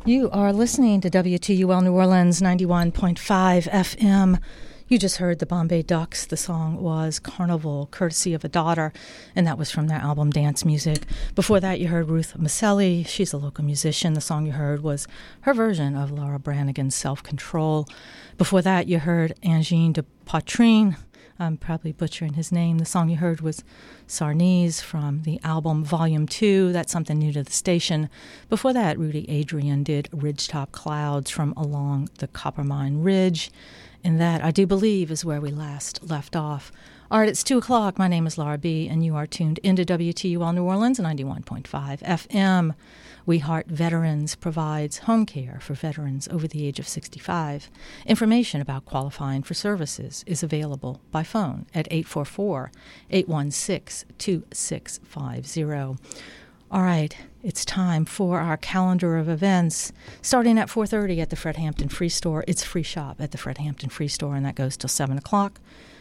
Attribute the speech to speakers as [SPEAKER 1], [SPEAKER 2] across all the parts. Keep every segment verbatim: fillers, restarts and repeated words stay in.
[SPEAKER 1] You are listening to W T U L New Orleans ninety-one point five F M. You just heard the Bombay Ducks. The song was Carnival, courtesy of a daughter, and that was from their album Dance Music. Before that, you heard Ruth Maselli. She's a local musician. The song you heard was her version of Laura Branigan's Self-Control. Before that, you heard Angine de Poitrine. I'm probably butchering his name. The song you heard was Sarnese from the album Volume two. That's something new to the station. Before that, Rudy Adrian did Ridgetop Clouds from Along the Coppermine Ridge. And that, I do believe, is where we last left off. All right, it's two o'clock. My name is Laura B., and you are tuned into W T U L New Orleans ninety-one point five F M. We Heart Veterans provides home care for veterans over the age of sixty-five. Information about qualifying for services is available by phone at eight four four, eight one six, two six five zero. All right, it's time for our calendar of events. Starting at four thirty at the Fred Hampton Free Store. It's free shop at the Fred Hampton Free Store, and that goes till seven o'clock.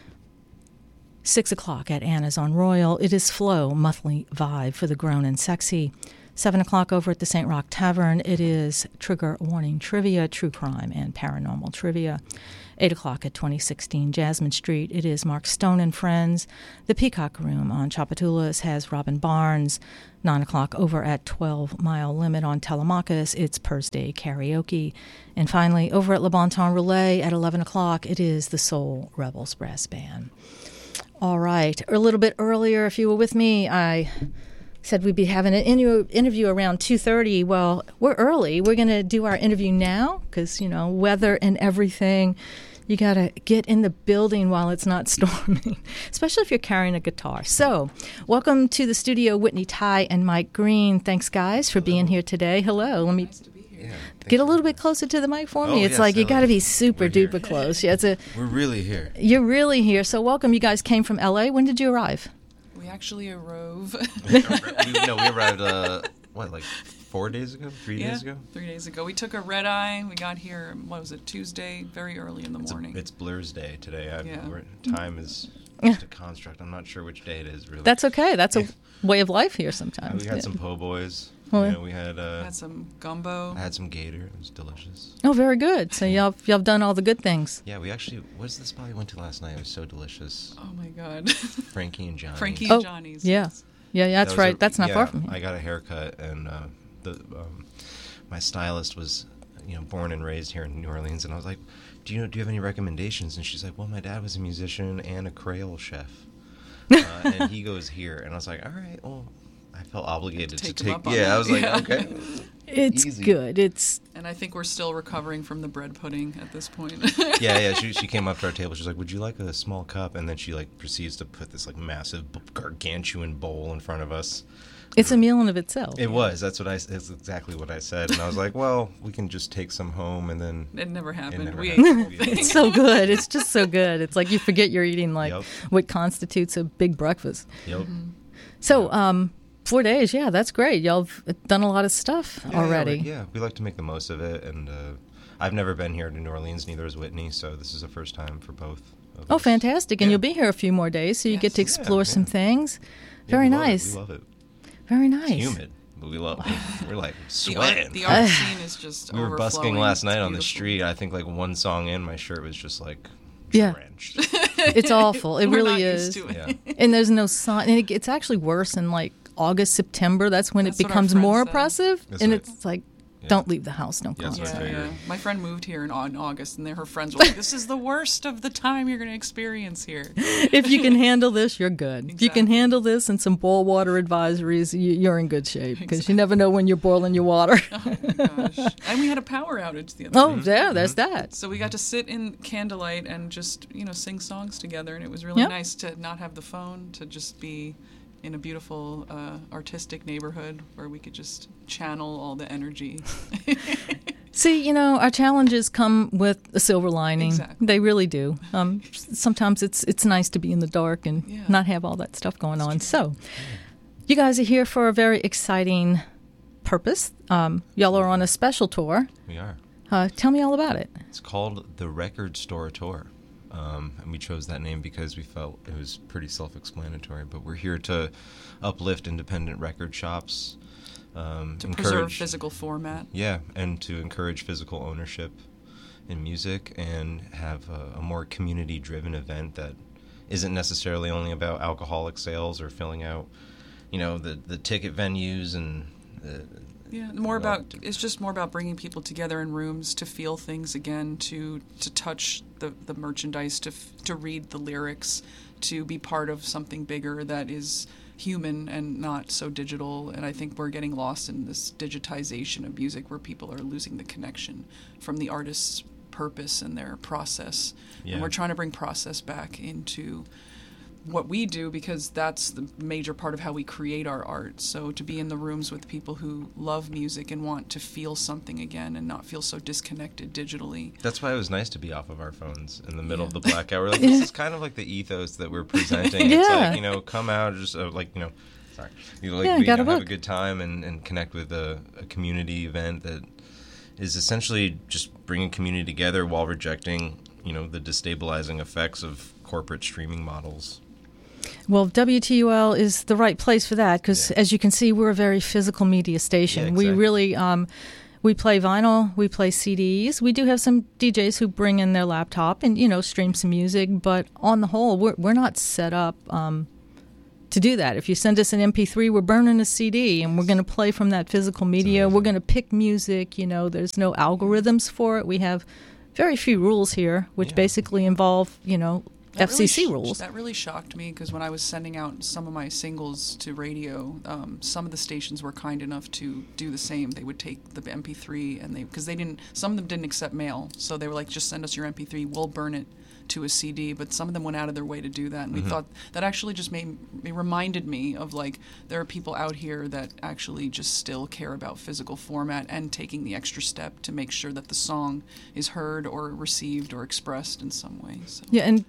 [SPEAKER 1] six o'clock at Anna's on Royal. It is Flow, monthly vibe for the grown and sexy. seven o'clock over at the Saint Roch Tavern. It is Trigger Warning Trivia, True Crime, and Paranormal Trivia. eight o'clock at twenty sixteen Jasmine Street. It is Mark Stone and Friends. The Peacock Room on Chapatulas has Robin Barnes. nine o'clock over at twelve Mile Limit on Telemachus. It's Purse Day Karaoke. And finally, over at Le Bon Temps Relais at eleven o'clock, it is the Soul Rebels Brass Band. All right. A little bit earlier, if you were with me, I said we'd be having an interview, interview around two thirty. Well, we're early. We're going to do our interview now because, you know, weather and everything. You got to get in the building while it's not storming, especially if you're carrying a guitar. So, welcome to the studio, Whitney Ty and Mike Green. Thanks, guys, for Hello. being here today. Hello. Let me nice to be here. Yeah, get a little bit closer to the mic for me.
[SPEAKER 2] Oh,
[SPEAKER 1] it's
[SPEAKER 2] yes,
[SPEAKER 1] like you
[SPEAKER 2] hello.
[SPEAKER 1] got to be super
[SPEAKER 2] We're
[SPEAKER 1] duper
[SPEAKER 2] here.
[SPEAKER 1] close. Yeah, it's a.
[SPEAKER 2] We're really here.
[SPEAKER 1] You're really here. So, welcome. You guys came from L A. When did you arrive?
[SPEAKER 3] We actually arose.
[SPEAKER 2] we, no, we arrived, uh, what, like four days ago? Three
[SPEAKER 3] yeah,
[SPEAKER 2] days ago?
[SPEAKER 3] Three days ago. We took a red eye. We got here, what was it, Tuesday, very early in the
[SPEAKER 2] It's,
[SPEAKER 3] morning.
[SPEAKER 2] a, it's Blur's Day today. I,
[SPEAKER 3] Yeah.
[SPEAKER 2] we're, time is just a construct. I'm not sure which day it is, really.
[SPEAKER 1] That's okay. That's a way of life here sometimes.
[SPEAKER 2] we had
[SPEAKER 1] Yeah.
[SPEAKER 2] some po' boys.
[SPEAKER 1] Oh,
[SPEAKER 2] you
[SPEAKER 1] yeah.
[SPEAKER 2] know, we had, uh,
[SPEAKER 3] had some gumbo.
[SPEAKER 2] I had some gator. It was delicious.
[SPEAKER 1] Oh, very good. So y'all y'all have done all the good things.
[SPEAKER 2] Yeah, we actually, what's the spot we went to last night? It was so delicious.
[SPEAKER 3] Oh, my God.
[SPEAKER 2] Frankie and Johnny.
[SPEAKER 3] Frankie
[SPEAKER 1] Oh,
[SPEAKER 3] and Johnny's.
[SPEAKER 1] yeah.
[SPEAKER 3] yes.
[SPEAKER 1] Yeah, yeah, that's
[SPEAKER 2] That was
[SPEAKER 1] right.
[SPEAKER 2] a-
[SPEAKER 1] That's not
[SPEAKER 2] yeah,
[SPEAKER 1] far from here.
[SPEAKER 2] I got a haircut, and uh, the um, my stylist was, you know, born and raised here in New Orleans, and I was like, "Do you know? Do you have any recommendations?" And she's like, "Well, my dad was a musician and a Creole chef, uh, and he goes here." And I was like, "All right, well." I felt obligated
[SPEAKER 3] Take
[SPEAKER 2] to
[SPEAKER 3] him
[SPEAKER 2] take.
[SPEAKER 3] up on
[SPEAKER 2] Yeah,
[SPEAKER 3] that.
[SPEAKER 2] I was like,
[SPEAKER 3] Yeah.
[SPEAKER 2] okay.
[SPEAKER 1] It's
[SPEAKER 2] Easy.
[SPEAKER 1] good. It's
[SPEAKER 3] And I think we're still recovering from the bread pudding at this point.
[SPEAKER 2] Yeah, yeah. She she came up to our table. She's like, "Would you like a small cup?" And then she like proceeds to put this like massive, b- gargantuan bowl in front of us.
[SPEAKER 1] it's a meal in of itself.
[SPEAKER 2] It was. That's what I. That's exactly what I said. And I was like, "Well, we can just take some home and then."
[SPEAKER 3] It never happened.
[SPEAKER 2] never
[SPEAKER 3] we
[SPEAKER 2] happened.
[SPEAKER 3] ate the whole thing.
[SPEAKER 1] It's so good. It's just so good. It's like you forget you're eating like
[SPEAKER 2] Yep.
[SPEAKER 1] what constitutes a big breakfast.
[SPEAKER 2] Yep.
[SPEAKER 1] So, um, four days. Yeah, that's great. Y'all have done a lot of stuff
[SPEAKER 2] Yeah,
[SPEAKER 1] already.
[SPEAKER 2] Yeah, we, yeah, we like to make the most of it, and uh, I've never been here to New Orleans. Neither has Whitney, so this is the first time for both. Of
[SPEAKER 1] Oh,
[SPEAKER 2] us.
[SPEAKER 1] fantastic! And
[SPEAKER 2] Yeah.
[SPEAKER 1] you'll be here a few more days, so you get to
[SPEAKER 2] Yes.
[SPEAKER 1] explore
[SPEAKER 2] Yeah,
[SPEAKER 1] some
[SPEAKER 2] yeah.
[SPEAKER 1] things.
[SPEAKER 2] Yeah,
[SPEAKER 1] Very
[SPEAKER 2] we love it.
[SPEAKER 1] nice.
[SPEAKER 2] We love it.
[SPEAKER 1] Very nice.
[SPEAKER 2] It's humid, but we love it. We're like
[SPEAKER 3] The art,
[SPEAKER 2] sweating.
[SPEAKER 3] the art scene is just
[SPEAKER 2] we were busking
[SPEAKER 3] overflowing.
[SPEAKER 2] last night
[SPEAKER 3] It's
[SPEAKER 2] on the
[SPEAKER 3] beautiful.
[SPEAKER 2] street. I think like one song in, my shirt was just like
[SPEAKER 1] Yeah.
[SPEAKER 2] drenched.
[SPEAKER 1] It's awful. It
[SPEAKER 3] We're
[SPEAKER 1] really
[SPEAKER 3] not
[SPEAKER 1] is.
[SPEAKER 3] used to
[SPEAKER 2] Yeah.
[SPEAKER 3] it.
[SPEAKER 1] And there's no sun. And it, it's actually worse in like August, September. That's when
[SPEAKER 3] That's
[SPEAKER 1] it
[SPEAKER 3] what our
[SPEAKER 1] becomes
[SPEAKER 3] friend
[SPEAKER 1] more
[SPEAKER 3] said.
[SPEAKER 1] oppressive.
[SPEAKER 2] That's
[SPEAKER 1] and
[SPEAKER 2] right.
[SPEAKER 1] it's like,
[SPEAKER 2] Yeah.
[SPEAKER 1] don't leave the house. Don't
[SPEAKER 2] Yeah,
[SPEAKER 1] come
[SPEAKER 2] that's what I
[SPEAKER 1] outside.
[SPEAKER 3] Yeah,
[SPEAKER 2] figured.
[SPEAKER 3] yeah. My friend moved here in, in August, and then her friends were like, "This is the worst of the time you're going to experience here."
[SPEAKER 1] If you can handle this, you're good. If you can
[SPEAKER 3] Exactly.
[SPEAKER 1] handle this and some boil water advisories, you, you're in good shape because you never know when you're boiling your water.
[SPEAKER 3] Oh my gosh! And we had a power outage the other
[SPEAKER 1] Oh,
[SPEAKER 3] day.
[SPEAKER 1] yeah, there's that.
[SPEAKER 3] So we got to sit in candlelight and just, you know, sing songs together, and it was really
[SPEAKER 1] Yep.
[SPEAKER 3] nice to not have the phone, to just be in a beautiful uh, artistic neighborhood where we could just channel all the energy.
[SPEAKER 1] See, you know, our challenges come with a silver lining.
[SPEAKER 3] Exactly.
[SPEAKER 1] They really do. Um, sometimes it's it's nice to be in the dark and
[SPEAKER 3] Yeah.
[SPEAKER 1] not have all that stuff going on. So, you guys are here for a very exciting purpose. Um, y'all are on a special tour.
[SPEAKER 2] We are.
[SPEAKER 1] Uh, tell me all about it.
[SPEAKER 2] It's called the Record Store Tour. Um, and we chose that name because we felt it was pretty self-explanatory. But we're here to uplift independent record shops, um,
[SPEAKER 3] to
[SPEAKER 2] encourage
[SPEAKER 3] preserve physical format.
[SPEAKER 2] Yeah, and to encourage physical ownership in music and have a, a more community-driven event that isn't necessarily only about alcoholic sales or filling out, you know, the the ticket venues and. The,
[SPEAKER 3] Yeah, more about it's just more about bringing people together in rooms to feel things again, to to touch the, the merchandise, to f- to read the lyrics, to be part of something bigger that is human and not so digital. And I think we're getting lost in this digitization of music where people are losing the connection from the artist's purpose and their process.
[SPEAKER 2] Yeah.
[SPEAKER 3] And we're trying to bring process back into what we do, because that's the major part of how we create our art. So to be in the rooms with people who love music and want to feel something again and not feel so disconnected digitally.
[SPEAKER 2] That's why it was nice to be off of our phones in the middle
[SPEAKER 3] Yeah.
[SPEAKER 2] of the blackout. We're like, this is kind of like the ethos that we're presenting. It's
[SPEAKER 1] Yeah.
[SPEAKER 2] like, you know, come out, just uh, like, you know, sorry. You know, like,
[SPEAKER 1] Yeah,
[SPEAKER 2] we,
[SPEAKER 1] got
[SPEAKER 2] you
[SPEAKER 1] a
[SPEAKER 2] know, have a
[SPEAKER 1] book.
[SPEAKER 2] good time and, and connect with a, a community event that is essentially just bringing community together while rejecting, you know, the destabilizing effects of corporate streaming models.
[SPEAKER 1] Well, W T U L is the right place for that because,
[SPEAKER 2] Yeah.
[SPEAKER 1] as you can see, we're a very physical media station.
[SPEAKER 2] Yeah,
[SPEAKER 1] We
[SPEAKER 2] exactly.
[SPEAKER 1] really um, we play vinyl, we play C Ds. We do have some D Js who bring in their laptop and you know stream some music, but on the whole, we're we're not set up um, to do that. If you send us an M P three, we're burning a C D, and we're going to play from that physical media. We're going to pick music. You know, there's no algorithms for it. We have very few rules here, which
[SPEAKER 2] Yeah.
[SPEAKER 1] basically involve you know.
[SPEAKER 3] That
[SPEAKER 1] F C C
[SPEAKER 3] really sh-
[SPEAKER 1] rules.
[SPEAKER 3] That really shocked me because when I was sending out some of my singles to radio, um, some of the stations were kind enough to do the same. They would take the M P three and they because they didn't. Some of them didn't accept mail, so they were like, "Just send us your M P three. We'll burn it to a C D." But some of them went out of their way to do that, and we thought that actually just made it reminded me of like there are people out here that actually just still care about physical format and taking the extra step to make sure that the song is heard or received or expressed in some way. So.
[SPEAKER 1] Yeah, and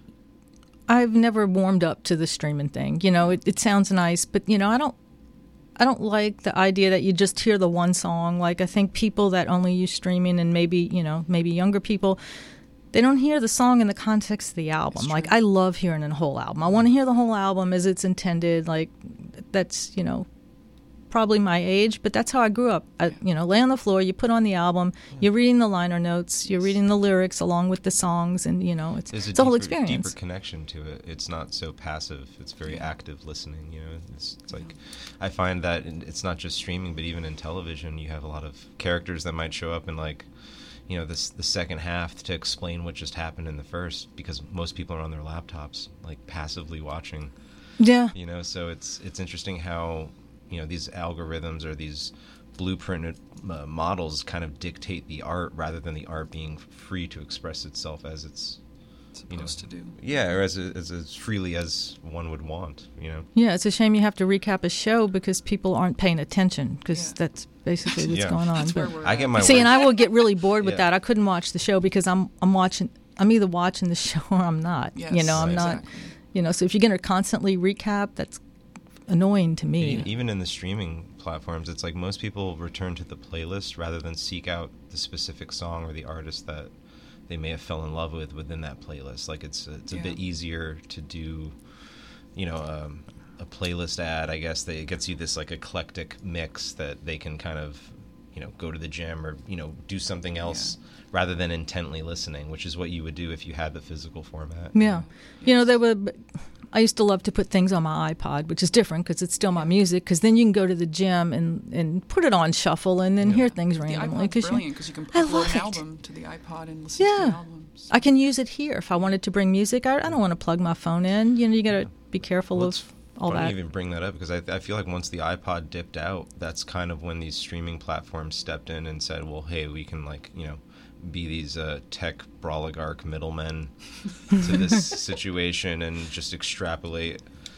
[SPEAKER 1] I've never warmed up to the streaming thing. You know, it, it sounds nice, but you know, I don't I don't like the idea that you just hear the one song. Like I think people that only use streaming and maybe, you know, maybe younger people, they don't hear the song in the context of the album. Like I love hearing a whole album. I want to hear the whole album as it's intended. Like that's, you know, probably my age, but that's how I grew up. I, you know, lay on the floor, you put on the album, you're reading the liner notes, you're reading the lyrics along with the songs, and you know, it's,
[SPEAKER 2] There's
[SPEAKER 1] it's
[SPEAKER 2] a
[SPEAKER 1] a whole
[SPEAKER 2] deeper,
[SPEAKER 1] experience.
[SPEAKER 2] deeper connection to it. It's not so passive. It's very
[SPEAKER 3] Yeah.
[SPEAKER 2] active listening. You know, it's, it's like I find that in- it's not just streaming, but even in television, you have a lot of characters that might show up in like, you know, this the second half to explain what just happened in the first, because most people are on their laptops, like passively watching.
[SPEAKER 1] Yeah.
[SPEAKER 2] You know, so it's it's interesting how, you know, these algorithms or these blueprinted uh, models kind of dictate the art rather than the art being free to express itself as it's
[SPEAKER 3] Supposed
[SPEAKER 2] you know,
[SPEAKER 3] to do.
[SPEAKER 2] yeah, or as, as as freely as one would want, you know.
[SPEAKER 1] Yeah, it's a shame you have to recap a show because people aren't paying attention because
[SPEAKER 3] Yeah.
[SPEAKER 1] that's basically what's
[SPEAKER 2] Yeah.
[SPEAKER 1] going on.
[SPEAKER 3] That's where
[SPEAKER 1] But-
[SPEAKER 3] we're
[SPEAKER 2] I get
[SPEAKER 3] at.
[SPEAKER 2] my
[SPEAKER 1] See,
[SPEAKER 2] work-
[SPEAKER 1] and I will get really bored with
[SPEAKER 2] Yeah.
[SPEAKER 1] that. I couldn't watch the show because I'm I'm watching. I'm either watching the show or I'm not.
[SPEAKER 3] Yes,
[SPEAKER 1] you know, I'm not.
[SPEAKER 3] exactly.
[SPEAKER 1] You know, so if you're going to constantly recap, that's annoying to me.
[SPEAKER 2] E- Even in the streaming platforms, it's like most people return to the playlist rather than seek out the specific song or the artist that they may have fell in love with within that playlist. Like it's it's a
[SPEAKER 3] Yeah.
[SPEAKER 2] bit easier to do, you know, um, a playlist ad. I guess that it gets you this like eclectic mix that they can kind of, you know, go to the gym or you know do something else rather than intently listening, which is what you would do if you had the physical format.
[SPEAKER 1] Yeah. You know, there were. I used to love to put things on my iPod, which is different because it's still my music. Because then you can go to the gym and, and put it on shuffle and then
[SPEAKER 2] Yeah.
[SPEAKER 1] hear things
[SPEAKER 3] The
[SPEAKER 1] randomly.
[SPEAKER 3] iPod's
[SPEAKER 1] 'cause you-
[SPEAKER 3] brilliant because you can
[SPEAKER 1] I
[SPEAKER 3] upload
[SPEAKER 1] love
[SPEAKER 3] an
[SPEAKER 1] it.
[SPEAKER 3] album to the iPod and listen to
[SPEAKER 1] Yeah.
[SPEAKER 3] the albums.
[SPEAKER 1] I can use it here if I wanted to bring music. I, I don't want to plug my phone in. You know, you got to be careful
[SPEAKER 2] Well,
[SPEAKER 1] of
[SPEAKER 2] it's
[SPEAKER 1] all
[SPEAKER 2] funny
[SPEAKER 1] that.
[SPEAKER 2] you even bring that up because I, I feel like once the iPod dipped out, that's kind of when these streaming platforms stepped in and said, well, hey, we can like, you know, be these uh, tech broligarch middlemen to this situation and just extrapolate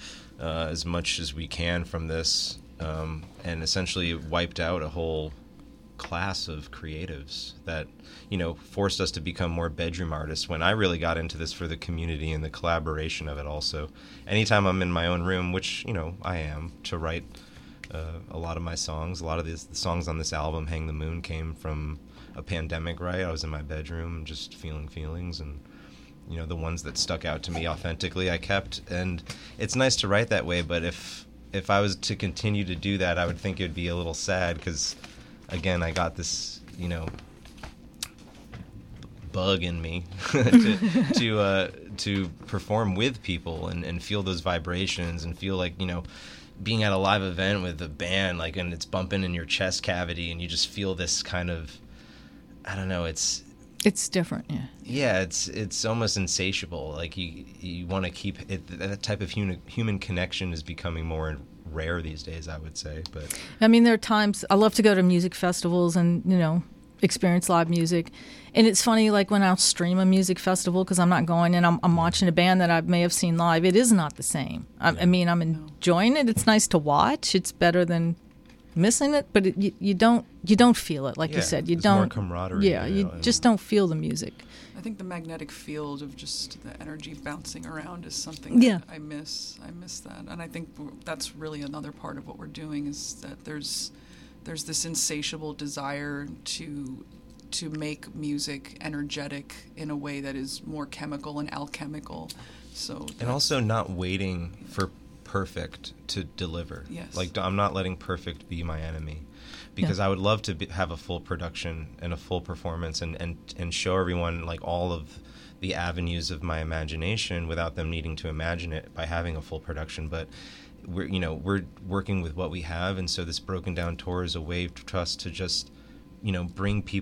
[SPEAKER 2] uh, as much as we can from this um, and essentially wiped out a whole class of creatives that, you know, forced us to become more bedroom artists when I really got into this for the community and the collaboration of it also. Anytime I'm in my own room, which, you know, I am, to write uh, a lot of my songs, a lot of these, the songs on this album, Hang the Moon, came from a pandemic, right? I was in my bedroom just feeling feelings and, you know, the ones that stuck out to me authentically I kept. And it's nice to write that way, but if if I was to continue to do that, I would think it'd be a little sad because, again, I got this, you know, bug in me to to uh, to perform with people and, and feel those vibrations and feel like, you know, being at a live event with a band, like, and it's bumping in your chest cavity and you just feel this kind of, I don't know, it's
[SPEAKER 1] It's different, yeah.
[SPEAKER 2] yeah, it's it's almost insatiable. Like you you want to keep it. That type of human human connection is becoming more rare these days, I would say. But
[SPEAKER 1] I mean, there are times I love to go to music festivals and, you know, experience live music. And it's funny, like when I'll stream a music festival, because I'm not going and I'm, I'm watching a band that I may have seen live, it is not the same. I, I mean, I'm enjoying it. It's nice to watch. It's better than missing it, but it, you, you don't you don't feel it, like
[SPEAKER 2] yeah,
[SPEAKER 1] you said. You
[SPEAKER 2] there's
[SPEAKER 1] don't.
[SPEAKER 2] more camaraderie.
[SPEAKER 1] Yeah,
[SPEAKER 2] you,
[SPEAKER 1] you
[SPEAKER 2] know,
[SPEAKER 1] just don't feel the music.
[SPEAKER 3] I think the magnetic field of just the energy bouncing around is something
[SPEAKER 1] Yeah.
[SPEAKER 3] that I miss. I miss that, and I think w- that's really another part of what we're doing is that there's there's this insatiable desire to to make music energetic in a way that is more chemical and alchemical. So
[SPEAKER 2] and also not waiting for perfect to deliver.
[SPEAKER 3] Yes.
[SPEAKER 2] Like I'm not letting perfect be my enemy, because
[SPEAKER 1] Yeah.
[SPEAKER 2] I would love to be, have a full production and a full performance and, and, and show everyone like all of the avenues of my imagination without them needing to imagine it by having a full production. But we're you know we're working with what we have, and so this Broken Down tour is a way for us to just you know bring people